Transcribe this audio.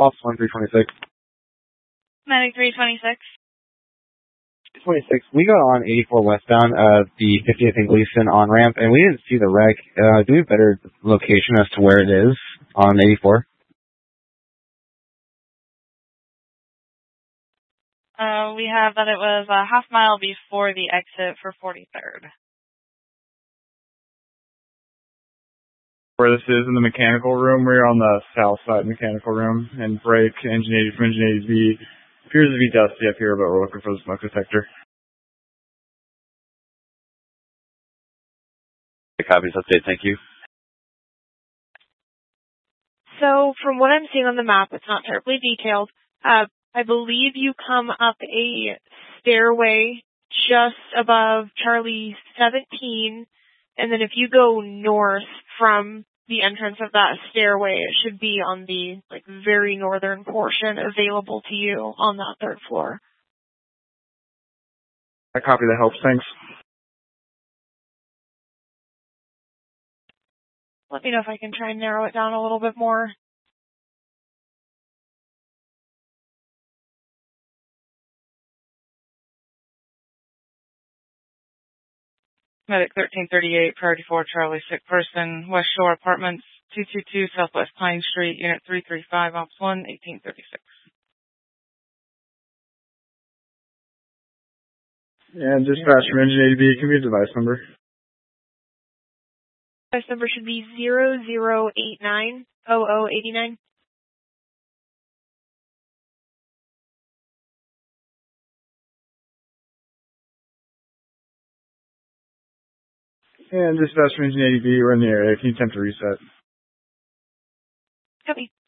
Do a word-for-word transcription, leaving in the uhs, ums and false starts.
Ops one three twenty-six. Medic three twenty-six. twenty-six. We got on eighty-four westbound, uh, the fiftieth and Gleason on-ramp, and we didn't see the wreck. Uh, do we have a better location as to where it is on eighty-four? Uh, we have that it was a half mile before the exit for forty-third. Where this is in the mechanical room, we're on the south side mechanical room, and brake, engine eighty from engine eighty B. Appears to be dusty up here, but we're looking for the smoke detector. Copies, update, thank you. So from what I'm seeing on the map, it's not terribly detailed. Uh, I believe you come up a stairway just above Charlie seventeen, and then if you go north from the entrance of that stairway, it should be on the like very northern portion available to you on that third floor. I copy, that helps, thanks. Let me know if I can try and narrow it down a little bit more. Medic thirteen thirty-eight, priority four, Charlie, sick person, West Shore Apartments, two two two Southwest Pine Street, Unit three three five, Ops one, eighteen thirty-six. And dispatch from engine eighty B, can we have device number? Device number should be zero zero eight nine zero zero eight nine. And dispatch from engine eighty B, we're in the area. Can you attempt to reset? Copy.